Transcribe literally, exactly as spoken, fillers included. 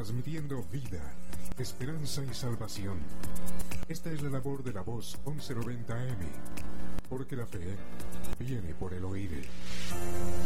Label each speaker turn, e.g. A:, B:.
A: transmitiendo vida, esperanza y salvación. Esta es la labor de la Voz once noventa A M, porque la fe viene por el oír.